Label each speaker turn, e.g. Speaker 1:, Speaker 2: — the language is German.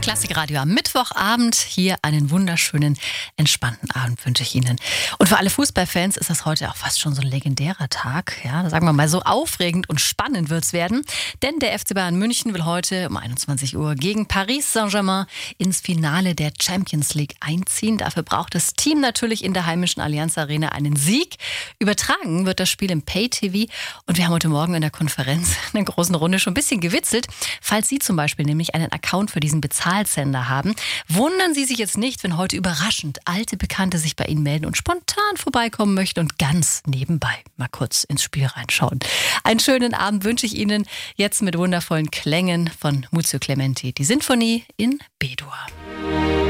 Speaker 1: Klassikradio am Mittwochabend. Hier einen wunderschönen, entspannten Abend wünsche ich Ihnen. Und für alle Fußballfans ist das heute auch fast schon so ein legendärer Tag. Ja, sagen wir mal, so aufregend und spannend wird es werden. Denn der FC Bayern München will heute um 21 Uhr gegen Paris Saint-Germain ins Finale der Champions League einziehen. Dafür braucht das Team natürlich in der heimischen Allianz Arena einen Sieg. Übertragen wird das Spiel im Pay-TV. Und wir haben heute Morgen in der Konferenz in der großen Runde schon ein bisschen gewitzelt. Falls Sie zum Beispiel nämlich einen Account für diesen Bezahlsender haben, wundern Sie sich jetzt nicht, wenn heute überraschend alte Bekannte sich bei Ihnen melden und spontan vorbeikommen möchten und ganz nebenbei mal kurz ins Spiel reinschauen. Einen schönen Abend wünsche ich Ihnen jetzt mit wundervollen Klängen von Muzio Clementi, die Sinfonie in B-Dur.